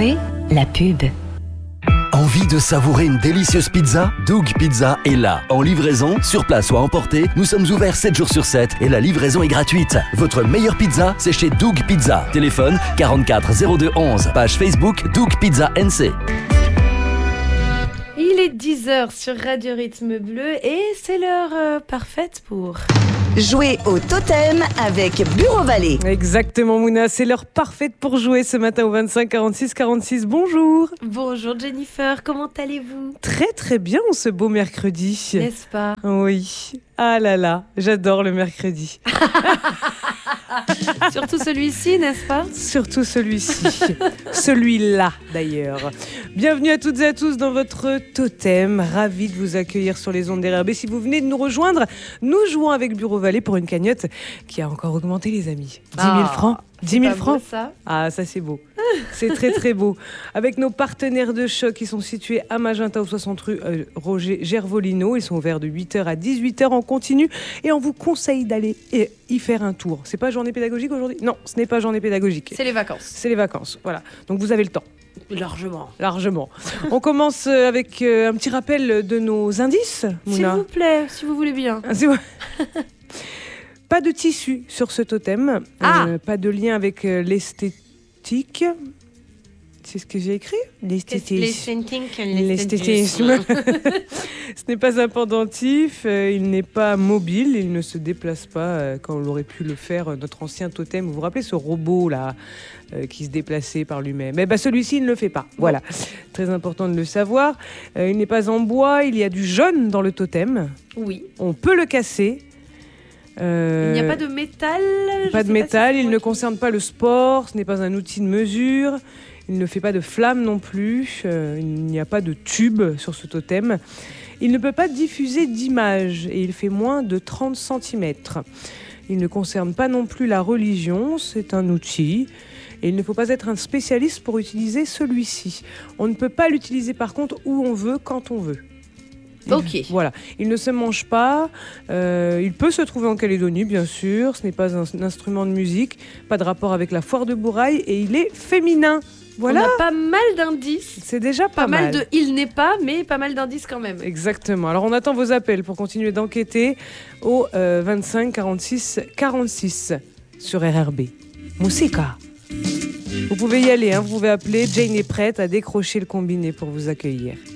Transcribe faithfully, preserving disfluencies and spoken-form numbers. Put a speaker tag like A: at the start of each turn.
A: R B, la pub.
B: Envie de savourer une délicieuse pizza? Doug Pizza est là. En livraison, sur place ou à emporter, nous sommes ouverts sept jours sur sept et la livraison est gratuite. Votre meilleure pizza, c'est chez Doug Pizza. Téléphone quarante-quatre zéro deux onze. Page Facebook Doug Pizza N C.
C: Il est dix heures sur Radio Rythme Bleu et c'est l'heure euh, parfaite pour...
D: jouer au totem avec Bureau Vallée.
E: Exactement, Mouna, c'est l'heure parfaite pour jouer ce matin au vingt-cinq quarante-six quarante-six. Bonjour.
C: Bonjour Jennifer, comment allez-vous?
E: Très très bien ce beau mercredi.
C: N'est-ce pas?
E: Oui. Ah là là, j'adore le mercredi.
C: Surtout celui-ci, n'est-ce pas?
E: Surtout celui-ci. Celui-là, d'ailleurs. Bienvenue à toutes et à tous dans votre totem. Ravi de vous accueillir sur les ondes d'R R B. Si vous venez de nous rejoindre, nous jouons avec Bureau Vallée pour une cagnotte qui a encore augmenté, les amis. dix mille francs. dix mille francs.
C: Beau, ça.
E: Ah, ça c'est beau. C'est très très beau. Avec nos partenaires de choc qui sont situés à Magenta au soixante rue euh, Roger Gervolino. Ils sont ouverts de huit heures à dix-huit heures en continu et on vous conseille d'aller y faire un tour. C'est pas journée pédagogique aujourd'hui? Non, ce n'est pas journée pédagogique.
C: C'est les vacances.
E: C'est les vacances, voilà. Donc vous avez le temps.
C: Largement.
E: Largement. On commence avec euh, un petit rappel de nos indices,
C: S'il
E: Mouna.
C: vous plaît, si vous voulez bien.
E: Ah, c'est vrai. Pas de tissu sur ce totem.
C: Ah.
E: Euh, pas de lien avec euh, l'esthétique. C'est ce que j'ai écrit? L'esthétisme. L'esthétisme. Ce n'est pas un pendentif, euh, il n'est pas mobile, il ne se déplace pas euh, quand on aurait pu le faire, euh, notre ancien totem. Vous vous rappelez ce robot là euh, qui se déplaçait par lui-même? Eh ben, celui-ci, il ne le fait pas. Voilà, très important de le savoir. Euh, il n'est pas en bois, il y a du jaune dans le totem.
C: Oui.
E: On peut le casser. Euh,
C: Il n'y a pas de métal.
E: Pas de métal, il ne concerne pas le sport, ce n'est pas un outil de mesure. Il ne fait pas de flamme non plus, euh, il n'y a pas de tube sur ce totem. Il ne peut pas diffuser d'image et il fait moins de trente centimètres. Il ne concerne pas non plus la religion, c'est un outil. Et il ne faut pas être un spécialiste pour utiliser celui-ci. On ne peut pas l'utiliser par contre où on veut, quand on veut. Il,
C: ok.
E: Voilà. Il ne se mange pas. Euh, il peut se trouver en Calédonie, bien sûr. Ce n'est pas un, un instrument de musique. Pas de rapport avec la foire de Bourail. Et il est féminin. Voilà.
C: On a pas mal d'indices.
E: C'est déjà pas,
C: Pas mal,
E: mal
C: de il n'est pas, mais pas mal d'indices quand même.
E: Exactement. Alors on attend vos appels pour continuer d'enquêter au euh, vingt-cinq quarante-six quarante-six sur R R B. Musica. Vous pouvez y aller, hein. Vous pouvez appeler. Jane est prête à décrocher le combiné pour vous accueillir.